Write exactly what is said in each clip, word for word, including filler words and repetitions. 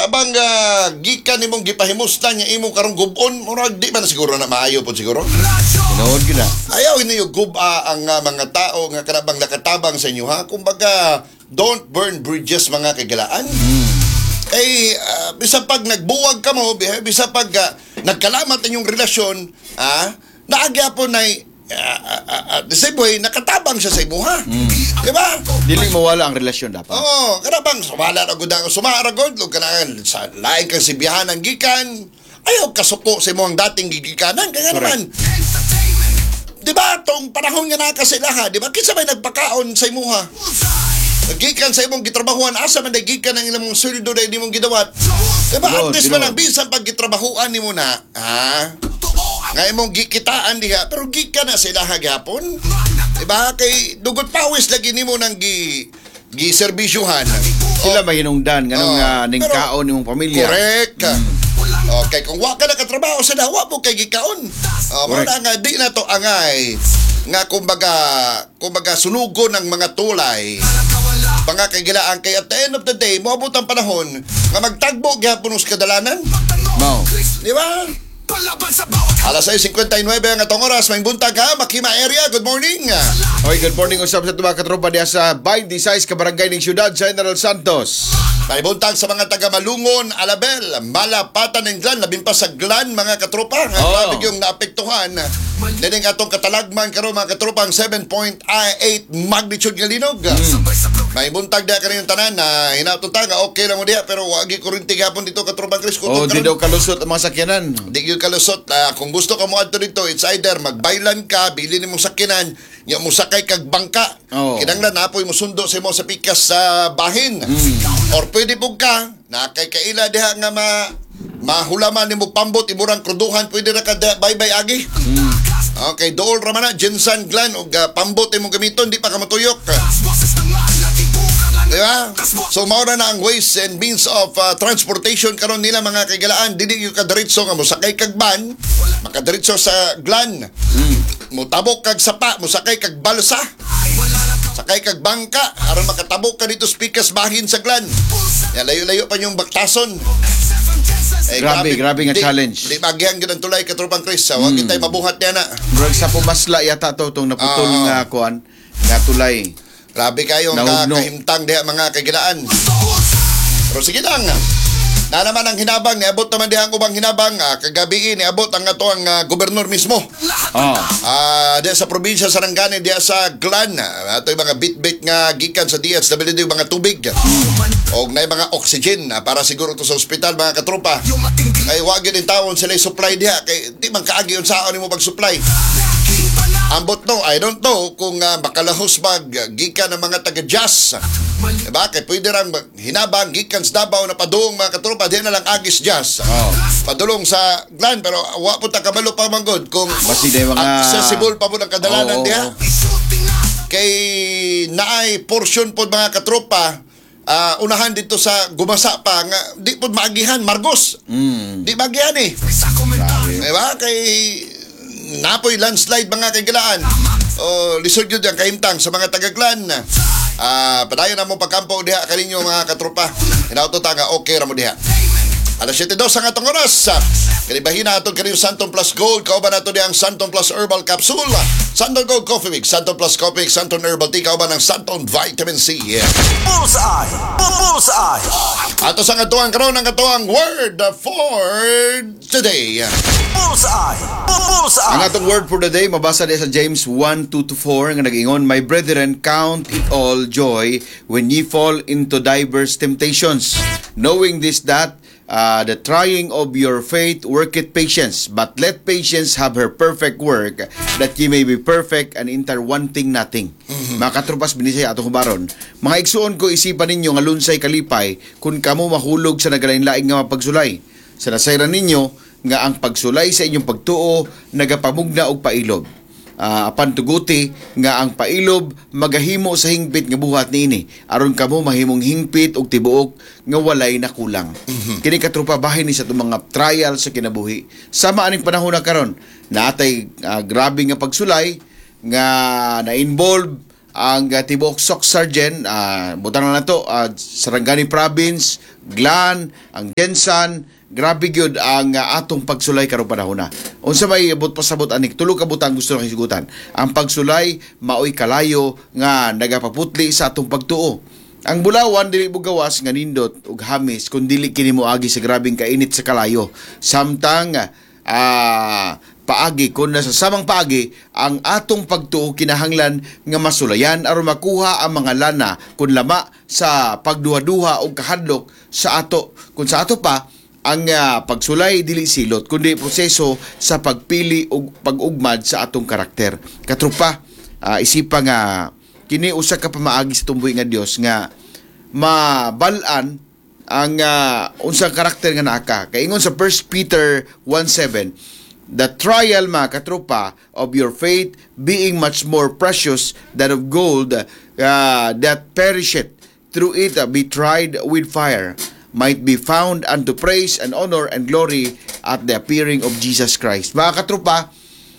Karabang uh, gikan nimong gipahimustan nga imong karong gubon, murag di man siguro na maayo po siguro. Tinood gina. Ayaw niyo guba ang uh, mga tao nga karabang nakatabang sa inyo ha. Kumbaga, don't burn bridges mga kagalaan. Hmm. Kay uh, bisa pag nagbuwag ka mo, bisa pag uh, nagkalamat inyong relasyon, ah, naagyapon na uh, uh, uh, the same way, nakatabang siya sa imo ha. Mm. Di ba? Dili mawala ang relasyon dapat. Oo, karabang sumala na gud ang sumaragod, lug kanang sa lain kang sibihan ang gikan. Ayaw kasuko sa imo ang dating gigikanan kaya naman. Di ba tong panahon nga na kasi laha, di ba? Kinsa may nagpakaon sa imo ha? Gikan sa imong gitrabahuan, asa man gikan ang imong sweldo na hindi mong gidawat. Diba? At least man ang bisan pag gitrabahuan nimo na, ha? Nga imong gikitaan diha, pero gikan na sila hagapon. Diba? Kay dugot pawis lagi nimo nang gi giserbisyuhan. Sila mahinungdan ganun Oh, nga ning pero- kaon nimong pamilya. Correct. Okay, kung wa ka nakatrabaho sa dawa mo kay gikaon. Oh, mo na nga di na to angay nga kumbaga kumbaga sunugon ng mga tulay. Mga kagilaan kay at the end of the day, moabot ang panahon nga magtagbo gyapon us kadalanan. Mao. Di ba? Alas sais fifty-nine ang atong oras, may buntag ha, Makima area. Good morning. Okay, good morning usab sa tuwa katropa diya sa twenty-six ka barangay ning siyudad sa General Santos. May buntag sa mga taga Malungon, Alabel, Malapatan ng Glan, labing pa sa Glan mga katropa. Nga Oh. grabe yung naapektuhan. Dining atong katalagman karon mga katropa ang seven point eight magnitude nga linog. May buntag diya kaniyong tanan na hinatutang nga okay lang mo diya pero wagi kurinti gapon dito katropa Chris kung Oh, di daw kalusot ang mga sakyanan. Di yun kalusot. Ah, kung gusto ka mo adto dito, it's either magbaylan ka, bili ni mong sakyanan, nga mo sakay kag bangka. Oo. Kinanglan napoy mo sundo sa mo sa pikas sa bahin. Or pwede po ka, nakay kaila diha nga ma mahulaman ni mo pambot, imurang kruduhan, pwede na ka diha, bye-bye agi. Okay, dool raman na, Jensan Glan, o uh, pambot imong gamiton, di pa ka matuyok. Diba? So maura na ang ways and means of uh, transportation karon nila mga kagalaan, dili yung kadiretso nga mosakay kag van, makadiretso sa Glan. Mm. Mutabok kag sapa, mosakay kag balsa. Sakay kag bangka aron makatabok ka dito sa pikas bahin sa Glan. Ya layo-layo pa yung baktason. Eh, Grabe, grabe nga di, challenge. Di bagyang gyud ang tulay katropang Chris. Wa mm. kitay mabuhat niya na. Murag sa pumasla yata to tong naputol Oo. nga kuan nga tulay. Grabe kayo ang Nahugno. kahimtang diha mga kagilaan. Pero sige lang. Na naman ang hinabang, niabot naman diha ang ubang hinabang. Ah, kagabi niabot ang ato ang ah, gobernador mismo. Oh. Ah, diha sa probinsya sa Sarangani, diha sa Glan. Ah, ato yung mga bit-bit nga gikan sa D S W D yung mga tubig. O na yung mga oxygen ah, para siguro to sa ospital mga katropa. Ay wag yun yung taon sila supply diha. Kay di man kaagi yun saan mo pag-supply. Ambot no, I don't know kung uh, makalahos mag gikan ng mga taga-jazz. Diba? Kaya pwede lang hinabang gikan sa Davao na padung mga katropa, di na lang agis jazz. Oh. Padulong sa Glan, pero wa po ta kabalo pa manggod kung Basi na yung mga- accessible pa po ng kadalanan Oo, diha. oo. Kay naay portion po mga katropa, ah, unahan dito sa gumasa pa nga di po maagihan, Margos. Mm. Di maagihan eh. Diba? Kay napoy landslide mga kagalaan. O lisod yun ang kahimtang sa mga taga-Glan. Ah, padayon na mo pagkampo diha kaninyo mga katropa. Hinauto ta nga okay ra mo diha. Alas siyete dos ang atong oras. Kanibahin na atong kaniyong Santon Plus Gold. Kauban nato di ang Santon Plus Herbal Capsule. Santon Gold Coffee Mix, Santon Plus Coffee Mix, Santon Herbal Tea. Kauban ng Santon Vitamin C. Yeah. Bullseye! Bullseye! Ato sa katuang karon ang katuang word for today. Bullseye! Ang Bullseye! atong word for the day mabasa diya sa James one two to four nga nag-ingon, "My brethren, count it all joy when ye fall into diverse temptations, knowing this that uh, the trying of your faith worketh patience, but let patience have her perfect work, that ye may be perfect and enter wanting nothing." Mga katrupas binisay atong hubaron, mga igsuon ko, isipan ninyo nga lunsay kalipay kung kamo mahulog sa nagalain-laing nga mapagsulay. Sa nasayran ninyo nga ang pagsulay sa inyong pagtuo nagapamugna og pailob. Uh, apan tuguti nga ang pailob magahimo sa hingpit nga buhat niini aron kamo mahimong hingpit og tibuok nga walay nakulang. Mm-hmm. Kini katrupa bahin ni sa itong mga trial sa kinabuhi. Sama aning panahon na karon naatay uh, grabe nga pagsulay nga na-involve ang uh, Tibuok Soc Sergeant, uh, butang na nato, uh, Sarangani Province, Glan, ang Gensan, grabe gyud ang uh, atong pagsulay karong panahon na. Unsa may abot pasabot anik tulo ka butang gusto na kisigutan. Ang pagsulay maoy kalayo nga nagapaputli sa atong pagtuo. Ang bulawan dili bugawas nga nindot ug hamis kun dili kini moagi sa grabing kainit sa kalayo. Samtang ah paagi kun nasa samang paagi ang atong pagtuo kinahanglan nga masulayan aron makuha ang mga lana kun lama sa pagduha-duha og kahadlok sa ato. Kun sa ato pa ang uh, pagsulay dili silot kundi proseso sa pagpili ug pag-ugmad sa atong karakter. Katrupa, uh, isipa nga kini usa ka pamaagi sa tumboy nga Dios nga mabalan ang uh, unsang karakter nga naa ka. Kay ingon sa First Peter one seven, the trial, mga katropa, of your faith being much more precious than of gold uh, that perisheth, through it uh, be tried with fire, might be found unto praise and honor and glory at the appearing of Jesus Christ. Mga katropa,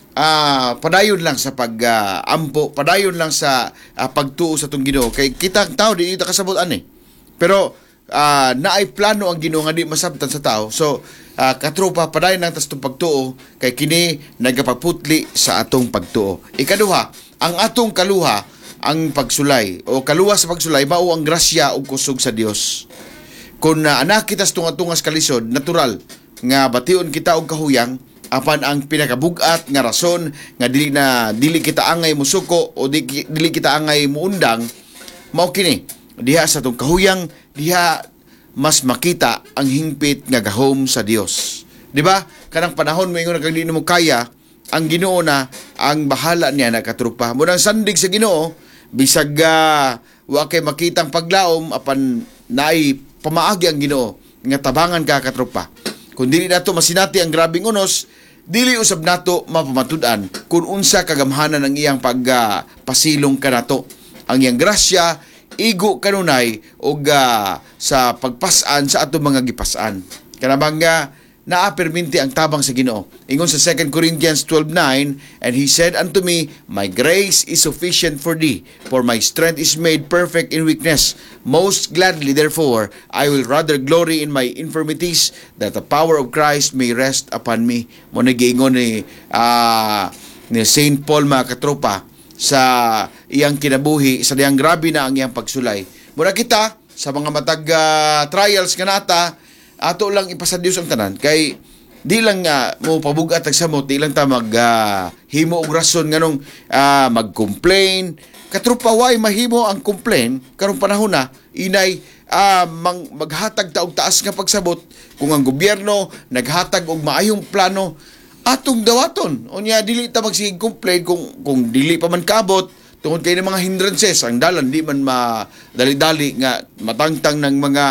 uh, padayon lang sa pag-ampo, uh, padayon lang sa uh, pagtuo sa itong Ginoo. Kay kita ang tao, di ito kasabot ani. Pero, uh, naay plano ang Ginoo nga di masabtan sa tao. So, uh, katropa, padayon lang tas itong pagtuo, kay kini nagapaputli sa atong pagtuo. Ikaduha, ang atong kaluha, ang pagsulay, o kaluha sa pagsulay, mao ang grasya o kusog sa Dios. Kung uh, anak kita sa tunga-tungas kalisod, natural nga bation kita og kahuyang apan ang pinakabugat nga rason nga dili na dili kita angay musuko o di, dili kita angay muundang mao kini diha sa tong kahuyang diha mas makita ang hingpit nga gahom sa Dios. Di ba? Kanang panahon mo ingon kang di mo kaya, ang Ginoo na ang bahala niya na katrupa. Munang sandig sa Ginoo bisag uh, wa kay makitang paglaom apan naay pamaagi ang Ginoo nga tabangan ka katropa. Kung dili nato masinati ang grabing unos, dili usab nato mapamatud-an kung unsa kagamhanan ang iyang pagpasilong uh, kanato. Ang iyang grasya igo kanunay og uh, sa pagpas-an sa atong mga gipas-an. Kanabang nga naaperminti ang tabang sa Ginoo. Ingon sa Second Corinthians twelve nine, and he said unto me, my grace is sufficient for thee, for my strength is made perfect in weakness. Most gladly, therefore, I will rather glory in my infirmities, that the power of Christ may rest upon me. Mo nagiingon ni, uh, ni Saint Paul, mga katropa, sa iyang kinabuhi, sa diyang grabe na ang iyang pagsulay. Muna kita, sa mga matag uh, trials nga nata, ato lang ipasa Dios ang tanan kay di lang nga uh, mo pabugat ang samot, di lang ta mag uh, himo og rason nganong uh, mag-complain. Katrupa way mahimo ang complain karong panahon na inay uh, mang, maghatag ta og taas nga pagsabot kung ang gobyerno naghatag og maayong plano atong dawaton. Unya dili ta magsige complain kung kung dili pa man kaabot tungod kay mga hindrances ang dalan di man madali-dali nga matangtang ng mga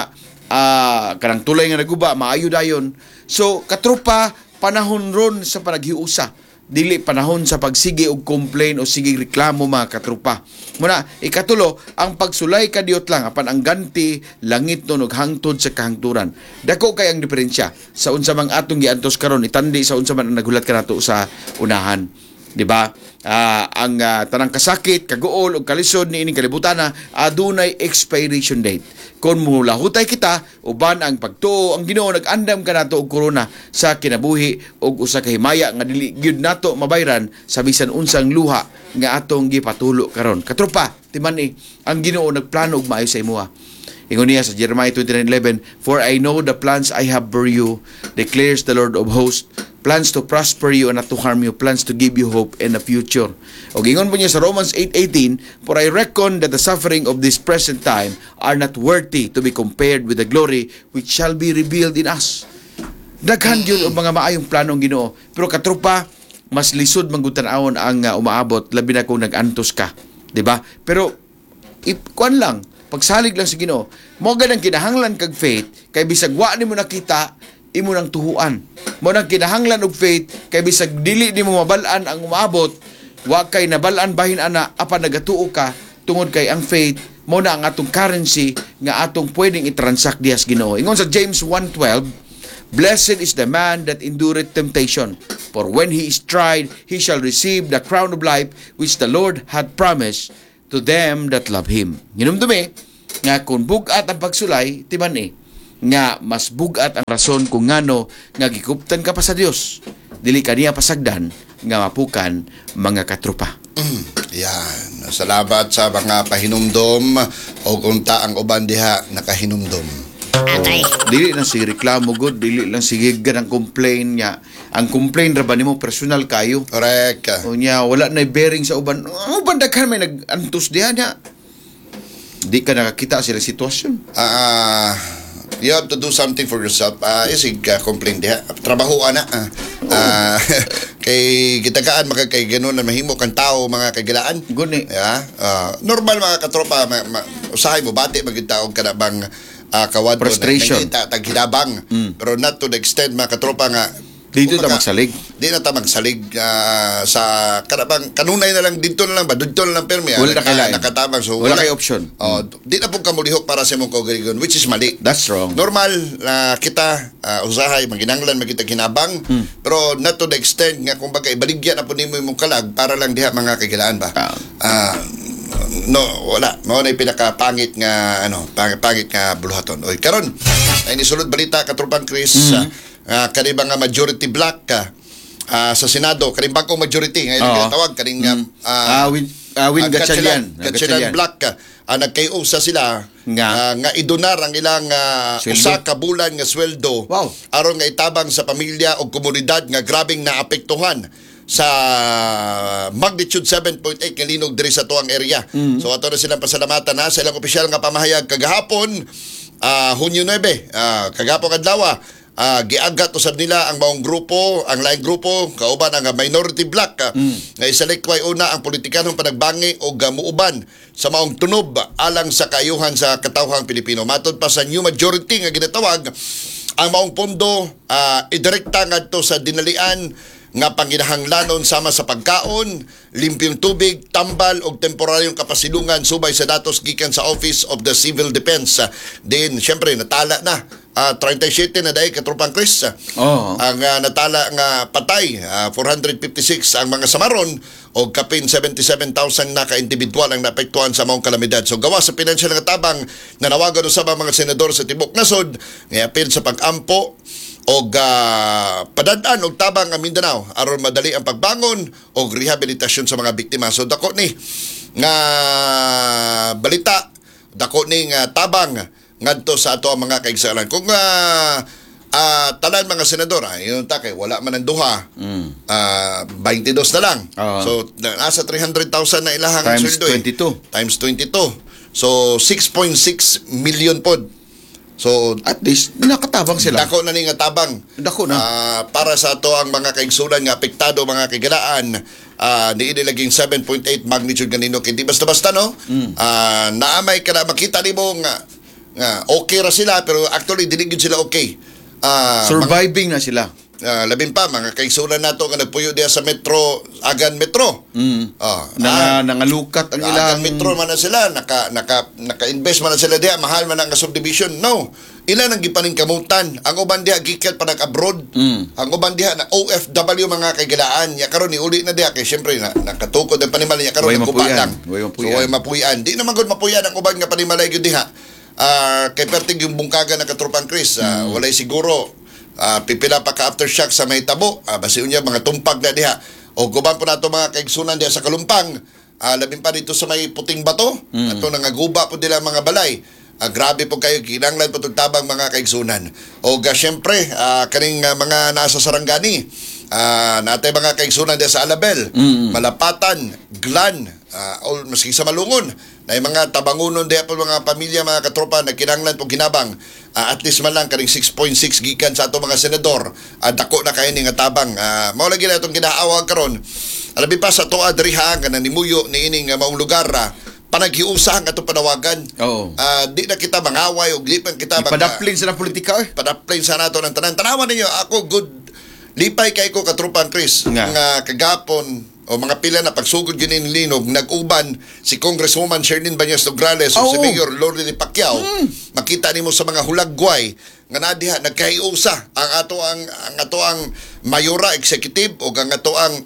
Uh, kanang tulay nga naguba, maayo dayon. So, katropa, panahon ron sa panaghiusa. Dili panahon sa pagsige og complain o sige reklamo, mga katropa. Muna, ikatulo, ang pagsulay kadiyot lang, apan ang ganti, langit nun og hangtod sa kahangturan. Dako kay ang diferensya sa unsa mang atong giantos karon itandi sa unsa man ang nagulat kanato sa unahan. Di ba? Uh, ang uh, tanang kasakit, kaguol o kalisod ni ining kalibutan na adunay expiration date. Kung mulahutay kita, uban ang pagtuo, ang Ginoo nag-andam ka nato og korona sa kinabuhi og usa ka himaya nga dili gyud nato mabayran sa bisan unsang luha nga atong gipatulo karon. Katropa, timan-i, ang Ginoo nagplano og maayo sa imuha. Ingon niya sa Jeremiah twenty-nine eleven, for I know the plans I have for you, declares the Lord of hosts, plans to prosper you and not to harm you, plans to give you hope and a future. O gingon po niya sa Romans eight eighteen, for I reckon that the suffering of this present time are not worthy to be compared with the glory which shall be revealed in us. Daghan yun ang mga maayong planong Ginoo. Pero katrupa, mas lisod manggutan-awon ang uh, umaabot, labi na kung nag-antos ka. Diba? Pero, ikuan lang, pagsalig lang sa Ginoo, mo ganang kinahanglan kag faith, kay bisag wa nimo nakita, imo nang tuhuan. Mo nang kinahanglan og faith, kay bisag dili nimo mabalaan ang umaabot, wa kay nabalaan bahin ana apan nagatuo ka tungod kay ang faith mo na ang atong currency nga atong pwedeng i-transact diha sa Ginoo. Ingon sa James one twelve, blessed is the man that endureth temptation, for when he is tried, he shall receive the crown of life which the Lord hath promised to them that love Him. Hinumdumi, nga kung bugat ang pagsulay, timan eh, nga mas bugat ang rason kung ngano nga gikuptan ka pa sa Dios. Dili ka niya pasagdan nga mapukan mga katropa. Mm, yan. Salamat sa mga pahinumdom o kung ta ang uban diha nakahinumdom. Atay. Dili lang sige reklamo good, dili lang sige ganang complain niya. Ang complain ra ba nimo personal kayo? Correct. O niya wala na bearing sa uban. Ang uban daghan may nag-antos diha niya. Di ka nakakita sila sitwasyon. Ah, you have to do something for yourself. Ah, isig uh, complain diha. Trabaho ana. Ah, Ah, kay gitagaan maka kay ganun na mahimo kang tao mga kagilaan. Guni. Yeah. Ah, normal mga katropa, ma, ma, usahay mo bati maging tao ka na bang uh, kawad Frustration. na taghinabang. Pero not to the extent mga katropa nga Dito ta kumbaga, magsalig. Di na ta magsalig ah, sa kanabang kanunay na lang dito na lang ba dito na lang permi Wala na kailangan. nakatabang so Wala kay option. Oh, di na po kamulihok para sa imong kaugalingon which is mali. That's wrong. Normal na kita uh, usahay maginanglan magita kinabang Mm. pero not to the extent nga kumbaga ibaligya na po nimo imong kalag para lang diha mga kagilaan ba. Ah. Ah, no wala mao na pinakapangit nga ano pangit, pangit nga buluhaton. Oy karon ay nisulod balita katropang Chris Mm-hmm. uh, kani ba nga majority black ka ah, sa Senado kani bagong majority ngayon Oo. uh, tawag kani nga Ah, Win, ah, Win ang Gatchalian. Gatchalian, Gatchalian Black ka uh, nagkayusa sila Nga. ah, nga idonar ang ilang uh, Sweldo. usa ka bulan nga sweldo Wow. aron nga itabang sa pamilya o komunidad nga grabing naapektuhan sa magnitude seven point eight nga linog diri sa tuang area. So ato na silang pasalamatan na sa ilang opisyal nga pamahayag kagahapon ah, Hunyo nine ah, kagahapon adlaw ah, giagat usab nila ang maong grupo, ang laing grupo kauban ang minority black ah, nga isalikway una ang politikanong panagbangi o gamuuban sa maong tunob alang sa kaayuhan sa katawhang Pilipino. Matod pa sa new majority nga ginatawag ang maong pondo ah, idirekta ngadto sa dinalian nga panginahanglanon sama sa pagkaon, limpyong tubig, tambal ug temporaryong kapasilungan subay sa datos gikan sa Office of the Civil Defense. Din syempre natala na uh, thirty-seven na dai katropang Chris. Oo. Ang uh, natala nga patay uh, four hundred fifty-six ang mga samaron o kapin seventy-seven thousand na ka-individual ang naapektuhan sa maong kalamidad. So gawa sa pinansyal nga tabang nanawagan usab ang mga senador sa Tibok Nasod nga apil sa pag-ampo og uh, padadaan og tabang ang Mindanao aron madali ang pagbangon og rehabilitasyon sa mga biktima. So dako ni nga balita, dako ni nga tabang ngadto sa ato ang mga kaigsalan. Kung uh, uh, talan mga senador, ah, yun ta kay wala man ang duha. Mm. Uh, twenty-two na lang. Oo. So nasa three hundred thousand na ilahang Times sweldo, eh. twenty-two. Times twenty-two. So six point six million pod. So At least nakatabang sila. dako na ni nga tabang. Dako na. Ah, para sa ato ang mga kaigsulan nga apektado mga kagilaan, ah ni nilaging seven point eight magnitude ganino kay di basta-basta no. Mm. Ah naamay ka na makita nimo nga nga okay ra sila pero actually dili gyud sila okay. Ah Surviving na sila. Uh, labing pa, mga kaigsulan nato nga nagpuyo diya sa metro, Agan Metro. Mm. Ah, Na, nangalukat ang ilang... Agan Metro man na sila, naka, naka, naka-invest man na sila diya, mahal man ang subdivision. No, ilan ang gipaning kamutan. Ang uban diya, gikat pa nag-abroad. Mm. Ang uban diya, na O F W mga kaigilaan. Ya karon ni uli na diya, kay siyempre, na, nakatukod ang panimalay. Ya karon Way nagkuba mapuyan. lang. Way So, mapuyan. way mapuyan. Di naman gud mapuyan ang uban nga panimalay yun diha. Ah, kay perting yung bungkaga ng katropang Chris, ah, walay siguro Uh, pipila pa ka aftershock sa may tabo uh, basi unya mga tumpag na diha o guban po nato mga kaigsunan diha sa Kalumpang uh, labing pa dito sa may puting bato mm. ato nangaguba po nila mga balay uh, grabe po kayo kinanglan po tabang mga kaigsunan o ga syempre uh, kaning uh, mga nasa Sarangani uh, natay mga kaigsunan diha sa Alabel Mm. Malapatan Glan uh, o maski sa Malungon na mga tabangunon diha po mga pamilya mga katropa na kinanglan po ginabang. Uh, at least man lang kaning six point six gikan sa ato mga senador uh, dako na kayo ni nga tabang uh, mao lagi na itong ginaawag karon alabi pa sa tuwa diri ha nga nimuyo ni ining uh, maong lugar uh, panaghiusa ang atong panawagan. Oo. Uh, di na kita mangaway o di pa kita Ipadaplin sa politika eh. padaplin sa nato ng tanan tanawan ninyo ako good lipay kay ko katrupan Chris Nga. nga kagapon o mga pila na pagsugod yun ni Linog, nag-uban si Congresswoman Sherlyn Banyas Nograles o si Oo. Mayor Lordy Pacquiao. Makita nimo sa mga hulagway nga nadiha nagkaiusa ang ato ang ang ato ang mayora executive o ang ato ang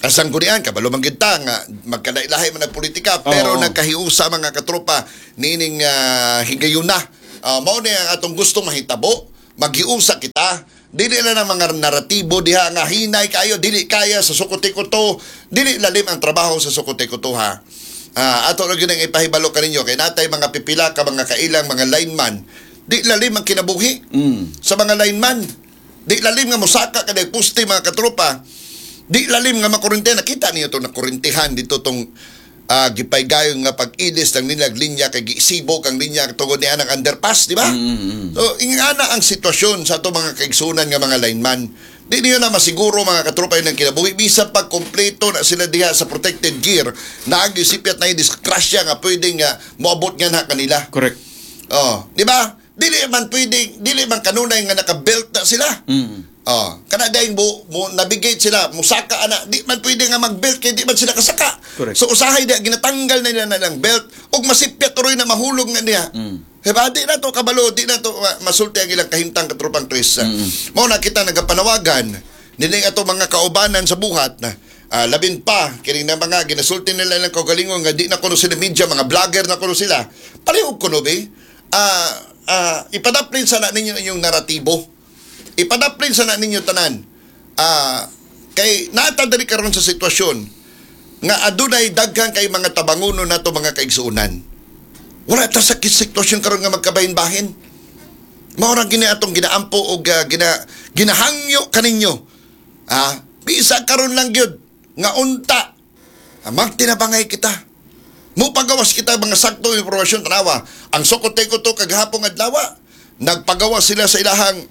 Asang gunian, kabalo man gyud ta nga magkalailahi man ang politika, pero Oo. nagkahiusa mga katropa nining uh, higayuna. Uh, mao ni ang atong gusto mahitabo, maghiusa kita. Dili lang ang mga naratibo diha nga hinay kayo, dili kaya sa sukote-kuto, dili lalim ang trabaho sa sukote-kuto ha. Uh, ato ra gyud ang ipahibalo kaninyo kay natay mga pipila ka mga kailang mga lineman, di lalim ang kinabuhi Mm. sa mga lineman. Di lalim nga mosaka kada puste mga katropa. Di lalim nga makurente, nakita niyo to na kurintihan dito tong uh, gipay gayon nga pag-ilis ng nilag linya kay gisibok ang linya tungod niya ng underpass, di ba? Mm-hmm. So, ingana ang sitwasyon sa ato mga kaigsunan nga mga lineman. Di niyo na masiguro mga katropa yun ang kinabuhi. Bisa pag kompleto na sila diha sa protected gear, naagisipyat na yung diskrasya nga pwedeng nga moabot nga na kanila. Correct. Oh, di ba? Dili man pwedeng, dili man kanunay nga naka-belt na sila. Mm. Oh, kana dahil mo, mo navigate sila, musaka ana, di man pwede nga mag-belt kay di man sila kasaka. Correct. So usahay dia ginatanggal na nila na ng belt ug masipyat tuloy na mahulog nga niya. Mm. Diba? Di na to kabalo, di na to ma- masulti ang ilang kahimtang katropang Chris. Mm. Mao na kita nagapanawagan nining ato mga kaubanan sa buhat na ah, labin pa kining na mga ginasulti nila ng kaugalingon nga di na kuno sila media, mga vlogger na kuno sila. Palihog kuno be. Ah, ah, ipadaplin sana ninyo inyong naratibo. Ipadaplin sana ninyo tanan. Ah, kay natadali karon sa sitwasyon nga adunay daghan kay mga tabanguno nato mga kaigsuunan. Wala ta sa sitwasyon karon nga magkabahin-bahin. Mao ra gini atong ginaampo og uh, gina ginahangyo kaninyo. Ah, bisa karon lang gyud nga unta. Ah, magtinabangay kita. Mo pagawas kita mga saktong impormasyon tanawa. Ang sokote ko to kaghapon adlaw. Nagpagawas sila sa ilahang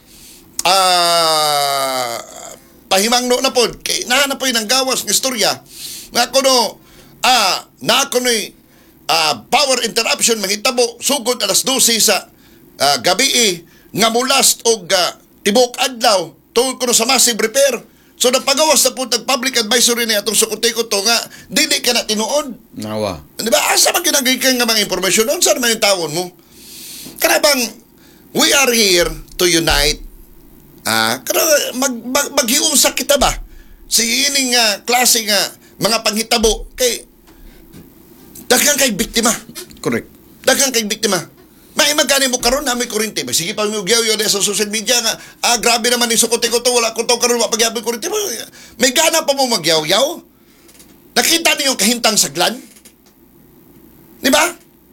ah pahimangno na pod kay naa na poy nang gawas ng istorya nga kuno ah na kuno'y ah, power interruption manghitabo sugod alas dose sa ah, gabi eh, nga mulast og ah, tibok adlaw tungod kuno sa massive repair. So napagawas na po tag public advisory ni atong sukote ko to nga dili ka na tinuod. Nawa. Di ba? Asa man ginagaykan nga mga impormasyon? Unsa naman yung tawon mo? Karabang we are here to unite. Ah, kada mag, mag maghiusa kita ba? Si ining nga klase nga mga panghitabo kay daghang kay biktima. Correct. Daghang kay biktima. May magkano mo karon na may kurente ba? Sige pa mo gyaw yo sa social media nga ah grabe naman ni sukote ko to wala ko to karon wa pagyaboy kurente mo. May gana pa mo magyaw-yaw. Nakita niyo yung kahintang saglan? Di ba?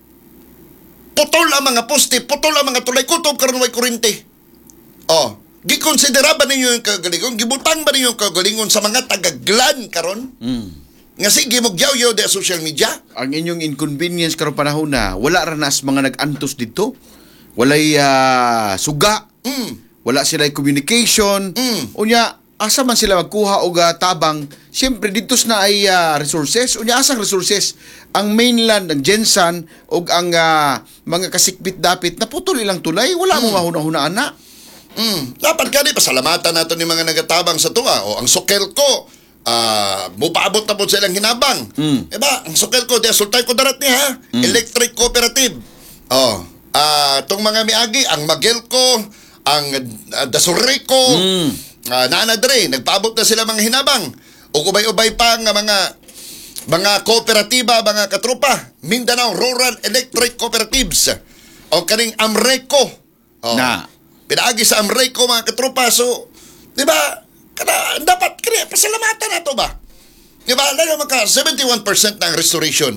Putol ang mga poste, putol ang mga tulay, kutob karon way kurente. Oh, gikonsidera ba ninyo yung kagalingon? Gibutang ba ninyo yung kagalingon sa mga tagaglan karon? Mm. Nga sige mo gyaw-yaw sa social media? Ang inyong inconvenience karong panahon na wala ra nas mga nagantos dito. Walay ah, suga. Mm. Wala sila communication. Mm. Unya asa man sila magkuha og ah, tabang, siyempre ditos na ay ah, resources. Unya asang resources ang mainland, ang Gensan ug ang ah, mga kasikbit dapit naputol ilang tulay, wala mo mahuna-hunaan na. Mm. Dapat kani pasalamatan nato ni mga nagatabang sa tuwa o ang sukel ko. Ah, mupaabot na po sa ilang hinabang. Mm. Diba? Ang sukel ko, di sultay ko darat niya ha. Mm. Electric Cooperative. Oh, ah, tong mga miagi, ang Magelco, ang uh, Dasoreco, Mm. ah, Nanadre, nagpaabot na sila mga hinabang. O ubay-ubay pa nga mga mga kooperatiba, mga katropa. Mindanao Rural Electric Cooperatives. O kaning Amreco. Oh, Na. pinaagi sa Amreco mga katropa. So, di ba? Kada, dapat kaya pasalamatan na to ba? Di ba? Lalo maka seventy-one percent ng restoration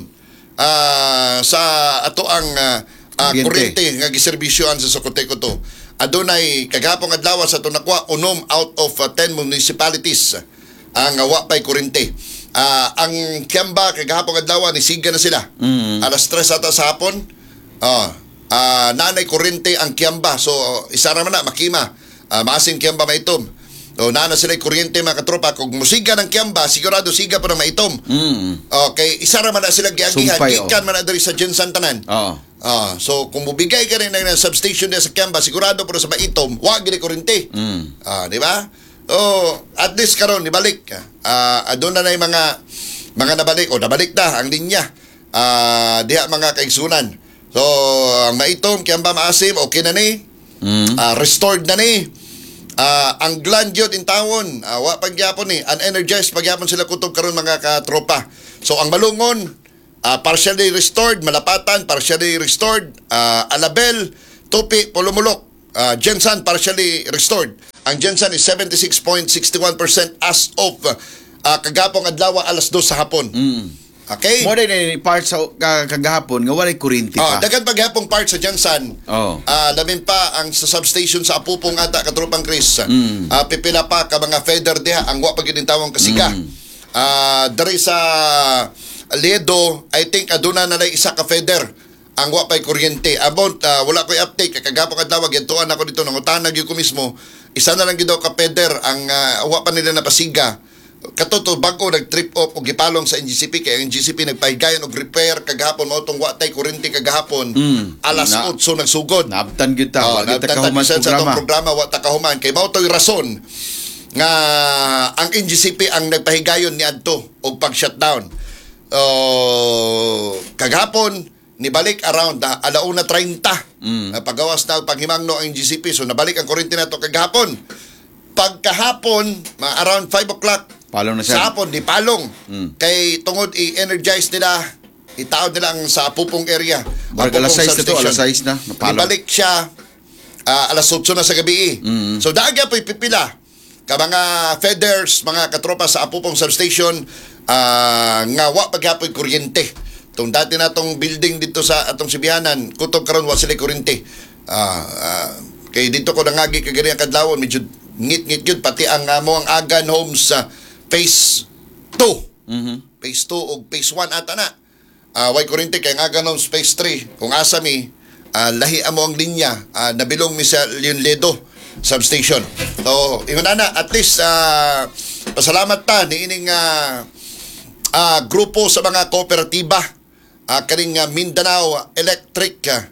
ah, sa ato ang uh, Kuryente. kuryente nga giserbisyoan sa Sokote ko to. Adunay kagapong adlaw sa to nakwa unom out of uh, ten municipalities ang uh, wa pay kuryente. Ah, ang Kiamba kagapong adlaw ni siga na sila. Mm. Alas tres ata sa hapon. Ah, ah, nanay kuryente ang Kiamba. So isa ra man na makima. Ah, maasin Kiamba maitom. O nana sila kuryente mga katropa. Kung musiga ng Kiamba, sigurado siga pa ng maitom. Mm. Okay, isa ra man na sila giagihan. Sumpay, Gikan man na diri sa Gensan tanan. Oo. Ah, so kung mubigay ka rin ng substation niya sa Kiamba, sigurado pero sa maitom, wag gid kuryente. Mm. Ah, di ba? Oh, at least karon nibalik. Ah, aduna na yung mga mga nabalik o nabalik na ang linya. Ah, diha mga kaigsunan. So, ang maitom Kiamba maasim okay na ni. Mm. Ah, restored na ni. Ah, ang gland yun in tawon, uh, wa pagyapon ni, unenergized pagyapon sila kutob karon mga katropa. So ang Malungon, ah, partially restored, Malapatan partially restored, ah, Alabel, Tupi, Pulumulok, ah, Jensan partially restored. Ang Jensan is seventy-six point six one percent as of ah, kagapong adlaw alas dos sa hapon. Okay? Mo din ni part sa ka- kagahapon nga walay kuryente Oh, pa. dagan paghapong part sa Jensan. Oh. Ah, lamin pa ang sa substation sa Apupong ata katropang Chris. Mm. Ah, pipila pa ka mga feather diha ang wa pa gyud tawong kasiga. Mm. Ah, dari sa Ledo, I think aduna na lay isa ka feather ang wa pay kuryente. About ah, wala ko'y update kagapong adlaw gituan ako dito nangutanag gyud ko mismo. Isa na lang gyud daw ka feather ang ah, wa pa nila napasiga. Katoto bago nag-trip off og gipalong sa N G C P kay ang N G C P nagpahigayon og repair kagahapon mao tong wa tay kuryente kagahapon. Mm. Alas Na- otso nagsugod. Naabtan gyud ta, Oh, wa gyud ta kahuman sa sa atong programa. programa wa ta kahuman kay mao toy rason nga ang N G C P ang nagpahigayon ni adto og pag-shutdown. Oh, kagahapon nibalik around uh, alauna treinta. Mm. Uh, pagawas na og panghimangno ang N G C P so nabalik ang kuryente nato kagahapon. Pagkahapon, mga around five o'clock Palong na siya. sa hapon, di palong. Mm. Kay tungod i-energize nila, itaod nila ang sa Pupong area. Barg Ang alas Pupong sais na to, substation. alas sais na, napalong. Ibalik siya ah, alas otso na sa gabi. Mm. So daga po'y pipila ka mga feathers, mga katropa sa Apupong substation ah, nga wa paghapoy kuryente. Tung dati na tong building dito sa atong Sibihanan, kutob karon wa sila kuryente. Ah, ah, kay dito ko nangagi kagani ang kadlawon medyo ngit-ngit yun pati ang uh, mo ang Agan Homes sa phase two. Mhm. Phase two o phase one ata na. Uh, way kuryente kay ang Agan Homes phase three. Kung asa mi uh, lahi mo ang linya uh, nabilong mi sa Leon Ledo substation. So, ingon na at least uh, pasalamat ta ni ining uh, uh, grupo sa mga kooperatiba uh, kaning uh, Mindanao Electric uh,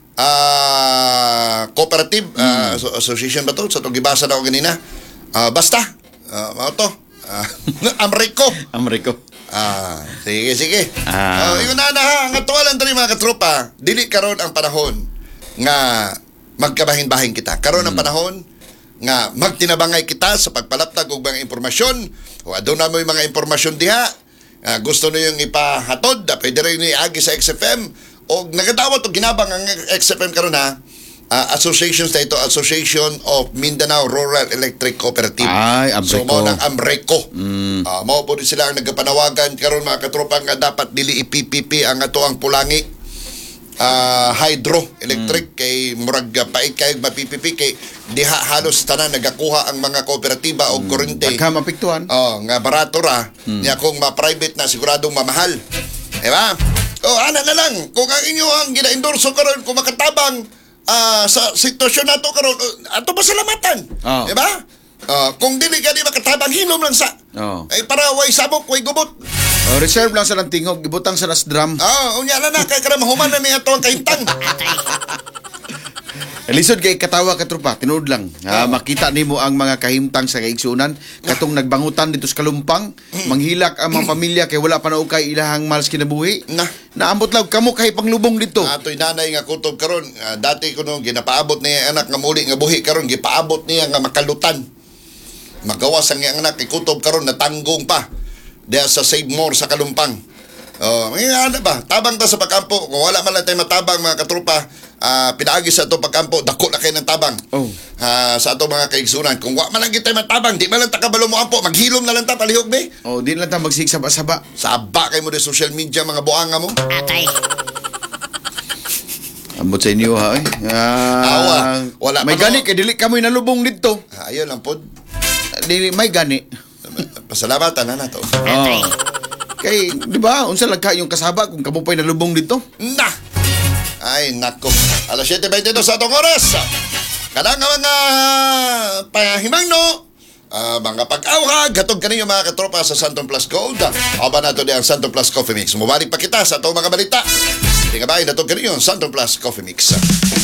uh, Cooperative uh, Asso- Association ba to? Sa itong gibasa na ako ganina. Uh, basta, uh, ano to? Uh, Amrico. Ameriko. Ah, sige, sige. Ah. Ah, yun na na ha. Ang atualan tali mga katropa, dili karon ang panahon nga magkabahin-bahin kita. Karon ang panahon nga magtinabangay kita sa pagpalaptag og mga impormasyon. O aduna mo yung mga impormasyon diha. Ah, gusto niyo yung ipahatod, ah, pwede rin iagi sa X F M o nagadawat og ginabang ang X F M karon ha. Ah, associations na ito, Association of Mindanao Rural Electric Cooperative. Ay, So, Amreco. mao ng Amreco. Mm. Ah, mao po din sila ang nagpanawagan karon mga katropa nga dapat dili i-P P P ang ato ang pulangi ah, hydro electric kay murag uh, pait kay ma-P P P kay diha halos tanan nagakuha ang mga kooperatiba og kuryente. Pagka mapiktuhan. Oh, nga barato ra. Nya kung ma-private na siguradong mamahal. Di ba? Oh, ana na lang. Kung ang inyo ang gina-endorso karon kung makatabang ah, sa sitwasyon nato karon, uh, ato pasalamatan. Oh. Di ba? Ah, kung dili ka di makatabang hinom lang sa. Oh. Ay para way sabok, way gubot. Oh, reserve lang sa ng tingog, gibutang sa nas drum. Ah, unya na na kay kada mahuman na niya to ang kahintang. Lisod kay katawa ka trupa, tinuod lang. Ah, makita nimo ang mga kahimtang sa kaigsunan, katong nagbangutan dito sa Kalumpang, manghilak ang mga pamilya kay wala pa na ukay ilahang malas kinabuhi. Na. Naambot lang kamo kay panglubong dito. Ato'y nanay nga kutob karon, ah, dati ko nung ginapaabot niya ang anak nga muli nga buhi karon gipaabot niya nga makalutan. Magawas ang iyang anak kay kutob karon natanggong pa diya sa Save More sa Kalumpang. Oh, mga ano ba? Tabang ta sa pagkampo. Kung wala man lang tayo matabang mga katropa, ah, pinaagi sa ato pagkampo, dako na kayo ng tabang. Oh. Ah, sa ato mga kaigsunan. Kung wala man lang kita matabang, di man lang takabalo mo ampo, maghilom na lang ta palihog be. Oh, di lang ta magsigsaba-saba. Saba kay mo di social media mga buanga mo. Ambot sa inyo ha. Eh. Ah, Awa. Wala may pa, gani no? kay dili kamo nalubong dito. Ah, ayun lang pod. Dili may gani. Pasalamatan na na to. Oh. Kay, di ba, unsa lang yung kasaba kung kamo pa'y nalubong dito? Na! Ay, nako. alas siyete beintidós sa atong oras. Kadang nga mga pahimangno, ah, mga pag-awhag, hatog kaninyo mga katropa sa Santon Plus Gold. Aba na ito di ang Santon Plus Coffee Mix. Mubalik pa kita sa atong mga balita. Hindi nga ba, natog kaninyo ang Santon Plus Coffee Mix.